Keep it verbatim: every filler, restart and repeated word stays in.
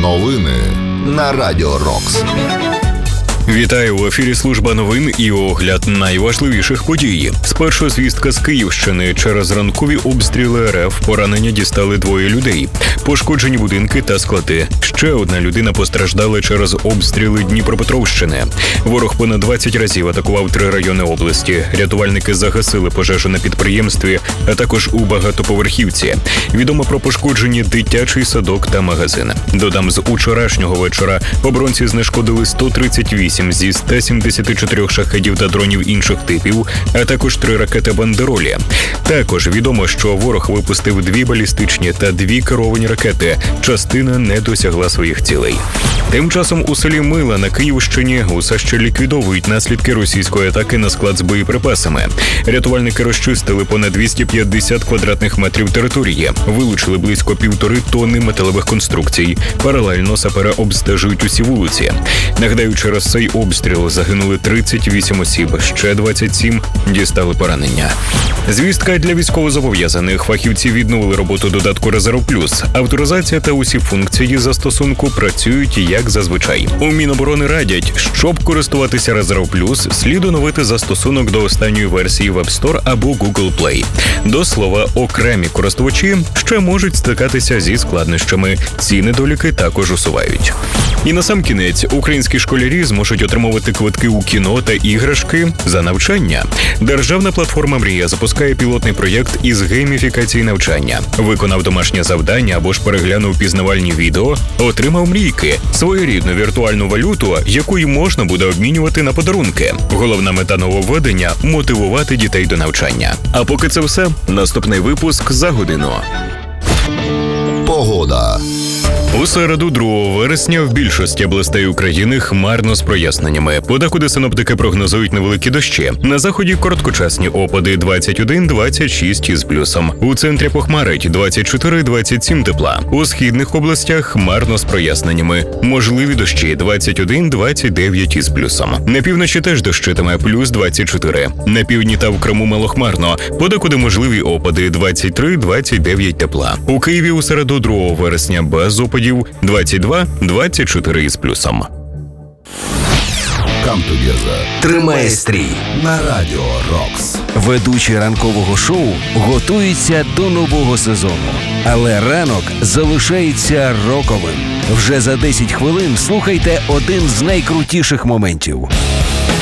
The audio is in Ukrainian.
Новини на Радіо Рокс. Вітаю, в ефірі служба новин і огляд найважливіших подій. Спершу звістка з Київщини. Через ранкові обстріли РФ поранення дістали двоє людей. Пошкоджені будинки та склади. Ще одна людина постраждала через обстріли Дніпропетровщини. Ворог понад двадцять разів атакував три райони області. Рятувальники загасили пожежу на підприємстві, а також у багатоповерхівці. Відомо про пошкоджені дитячий садок та магазин. Додам, з учорашнього вечора оборонці знешкодили сто тридцять вісім зі ста сімдесяти чотирьох шахедів та дронів інших типів, а також три ракети «Бандеролі». Також відомо, що ворог випустив дві балістичні та дві керовані ракети. Частина не досягла своїх цілей. Тим часом у селі Мила на Київщині усе ще ліквідовують наслідки російської атаки на склад з боєприпасами. Рятувальники розчистили понад двісті п'ятдесят квадратних метрів території, вилучили близько півтори тонни металевих конструкцій. Паралельно сапери обстежують усі вулиці. Нагадаю, через цей обстріл загинули тридцять вісім осіб, ще двадцять сім дістали поранення. Звістка для військовозобов'язаних. Фахівці відновили роботу додатку «Резерв Плюс». Авторизація та усі функції застосунку працюють як зазвичай. У Міноборони радять, щоб користуватися «Резерв Плюс», слід оновити застосунок до останньої версії в App Store або Google Play. До слова, окремі користувачі ще можуть стикатися зі складнощами. Ці недоліки також усувають. І насамкінець, українські школярі зможуть отримувати квитки у кіно та іграшки за навчання. Державна платформа «Мрія» запускає пілотний проєкт із гейміфікації навчання. Виконав домашнє завдання або ж переглянув пізнавальні відео, отримав мрійки – своєрідну віртуальну валюту, яку й можна буде обмінювати на подарунки. Головна мета нововведення – мотивувати дітей до навчання. А поки це все, наступний випуск за годину. Погода. У середу, другого вересня, в більшості областей України хмарно з проясненнями. Подекуди синоптики прогнозують невеликі дощі. На заході короткочасні опади двадцять один - двадцять шість із плюсом. У центрі похмарить двадцять чотири - двадцять сім тепла. У східних областях хмарно з проясненнями. Можливі дощі двадцять один - двадцять дев'ять із плюсом. На півночі теж дощитиме плюс двадцять чотири. На півдні та в Криму малохмарно. Подекуди можливі опади двадцять три - двадцять дев'ять тепла. У Києві у середу, другого вересня, без опадів двадцять два - двадцять чотири із плюсом. Come together. Тримає стрій На Радіо Рокс. Ведучі ранкового шоу готуються до нового сезону. Але ранок залишається роковим. Вже за десять хвилин слухайте один з найкрутіших моментів.